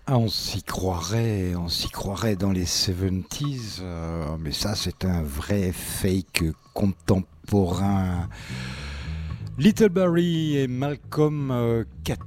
Ah, on s'y croirait dans les 70s, mais ça c'est un vrai fake contemporain. Little Barry et Malcolm